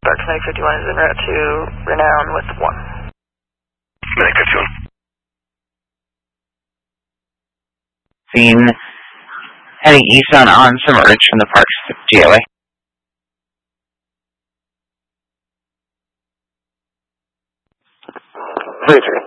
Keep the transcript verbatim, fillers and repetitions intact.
Dark Knight fifty-one is en route to Renown with one. Medic fifty-one. Seen heading eastbound on Submerge from the Parks G L A. three three.